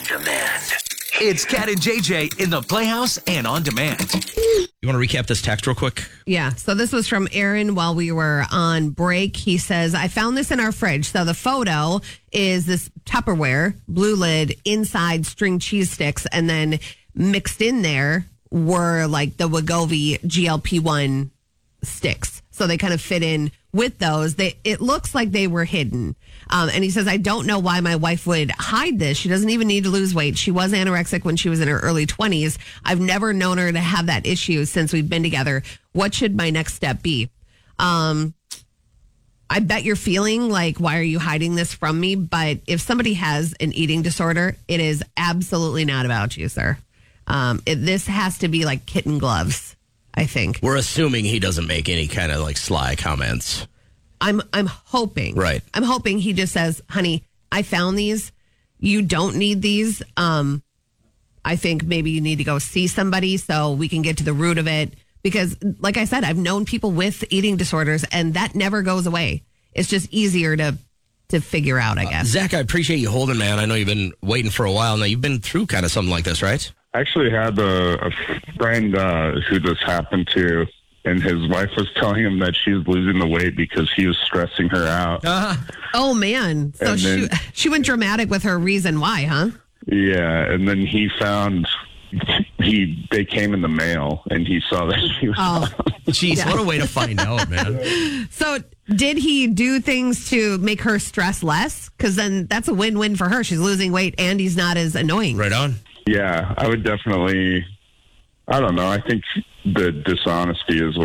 demand. It's Cat and JJ in the Playhouse and on demand. You want to recap this text real quick? Yeah. So this was from Aaron while we were on break. He says, I found this in our fridge. So the photo is this Tupperware, blue lid, inside string cheese sticks, and then mixed in there were like the Wegovy GLP-1 sticks. So they kind of fit in with those. It looks like they were hidden. And he says, I don't know why my wife would hide this. She doesn't even need to lose weight. She was anorexic when she was in her early 20s. I've never known her to have that issue since we've been together. What should my next step be? I bet you're feeling like, why are you hiding this from me? But if somebody has an eating disorder, it is absolutely not about you, sir. This has to be like kitten gloves, I think. We're assuming he doesn't make any kind of like sly comments. I'm hoping. Right. I'm hoping he just says, honey, I found these. You don't need these. I think maybe you need to go see somebody so we can get to the root of it. Because, like I said, I've known people with eating disorders, and that never goes away. It's just easier to figure out, I guess. Zach, I appreciate you holding, man. I know you've been waiting for a while now. You've been through kind of something like this, right? I actually had a friend who this happened to, and his wife was telling him that she's losing the weight because he was stressing her out. Oh, man. So she went dramatic with her reason why, huh? Yeah, and then he found... They came in the mail, and he saw that she was... Oh, jeez, what a way to find out, man. So did he do things to make her stress less? Because then that's a win-win for her. She's losing weight, and he's not as annoying. Right on. Yeah, I would definitely... I don't know. I think the dishonesty is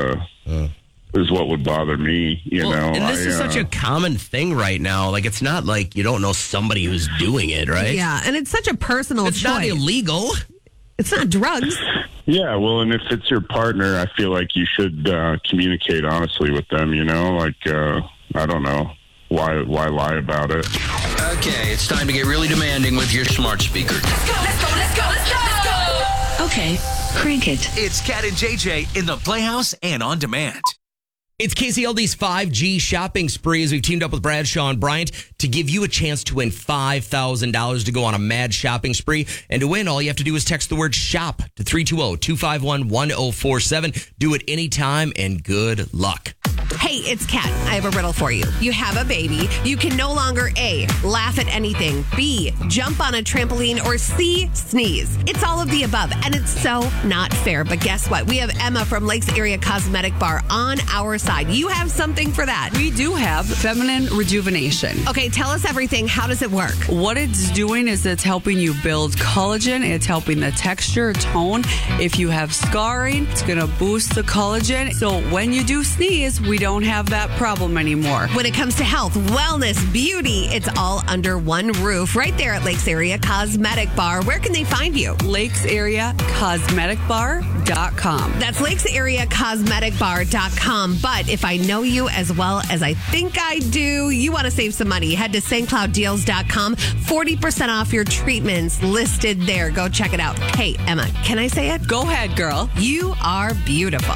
is what would bother me, you know. And this is such a common thing right now. Like, it's not like you don't know somebody who's doing it, right? Yeah, and it's such a personal choice. It's not illegal. It's not drugs. Yeah, well, and if it's your partner, I feel like you should communicate honestly with them, you know? Like, I don't know. Why lie about it? Okay, it's time to get really demanding with your smart speaker. Let's go. Okay, crank it. It's Cat and JJ in the Playhouse and on demand. It's KCLD's 5G shopping spree as we've teamed up with Bradshaw and Bryant to give you a chance to win $5,000 to go on a mad shopping spree. And to win, all you have to do is text the word SHOP to 320-251-1047. Do it anytime and good luck. Hey, it's Kat. I have a riddle for you. You have a baby. You can no longer A, laugh at anything, B, jump on a trampoline, or C, sneeze. It's all of the above, and it's so not fair. But guess what? We have Emma from Lakes Area Cosmetic Bar on our side. You have something for that. We do have feminine rejuvenation. Okay, tell us everything. How does it work? What it's doing is it's helping you build collagen. It's helping the texture, tone. If you have scarring, it's going to boost the collagen. So when you do sneeze, we don't have that problem anymore. When it comes to health, wellness, beauty, it's all under one roof right there at Lakes Area Cosmetic Bar. Where can they find you? LakesAreaCosmeticBar.com. That's LakesAreaCosmeticBar.com. But if I know you as well as I think I do, you want to save some money, head to StCloudDeals.com. 40% off your treatments listed there. Go check it out. Hey, Emma, can I say it? Go ahead, girl. You are beautiful.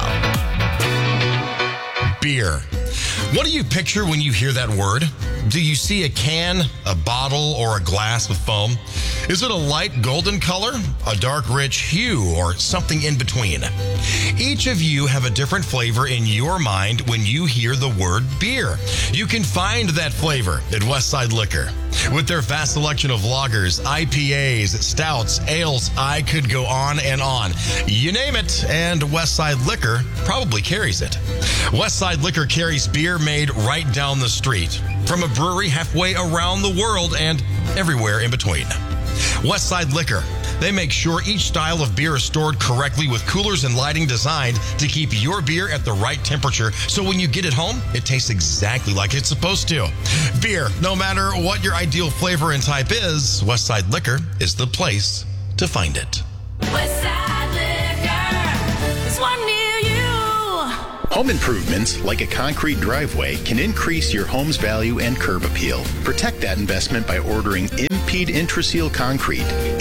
Beer. What do you picture when you hear that word? Do you see a can, a bottle, or a glass with foam? Is it a light golden color, a dark rich hue, or something in between? Each of you have a different flavor in your mind when you hear the word beer. You can find that flavor at Westside Liquor. With their vast selection of lagers, IPAs, stouts, ales, I could go on and on. You name it, and Westside Liquor probably carries it. Westside Liquor carries beer made right down the street, from a brewery halfway around the world and everywhere in between. Westside Liquor. They make sure each style of beer is stored correctly with coolers and lighting designed to keep your beer at the right temperature, so when you get it home, it tastes exactly like it's supposed to. Beer, no matter what your ideal flavor and type is, Westside Liquor is the place to find it. Westside Liquor. There's one near you. Home improvements, like a concrete driveway, can increase your home's value and curb appeal. Protect that investment by ordering Impede Intraseal Concrete.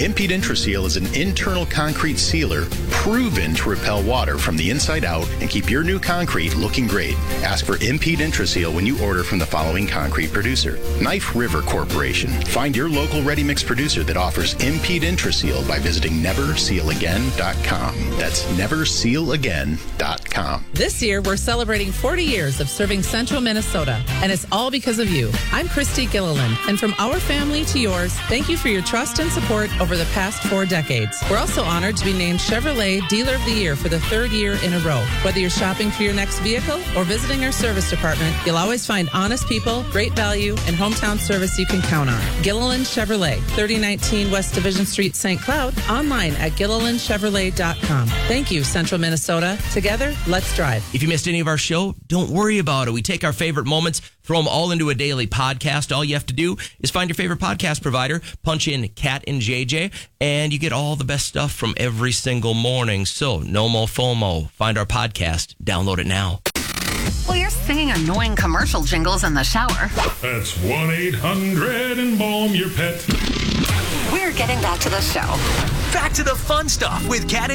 Impede Intraseal is an internal concrete sealer proven to repel water from the inside out and keep your new concrete looking great. Ask for Impede Intraseal when you order from the following concrete producer: Knife River Corporation. Find your local ready-mix producer that offers Impede Intraseal by visiting NeverSealAgain.com. That's NeverSealAgain.com. This year, we're celebrating 40 years of serving Central Minnesota, and it's all because of you. I'm Christy Gilliland, and from our family to yours, thank you for your trust and support over the past 4 decades. We're also honored to be named Chevrolet Dealer of the Year for the 3rd year in a row. Whether you're shopping for your next vehicle or visiting our service department, you'll always find honest people, great value, and hometown service you can count on. Gilliland Chevrolet, 3019 West Division Street, St. Cloud, online at GillilandChevrolet.com. Thank you, Central Minnesota. Together, let's drive. If you missed any of our show, don't worry about it. We take our favorite moments, throw them all into a daily podcast. All you have to do is find your favorite podcast provider, punch in Cat and JJ, and you get all the best stuff from every single morning. So no more FOMO. Find our podcast. Download it now. Well, you're singing annoying commercial jingles in the shower. That's 1-800-EMBALM-YOUR-PET. We're getting back to the show. Back to the fun stuff with Cat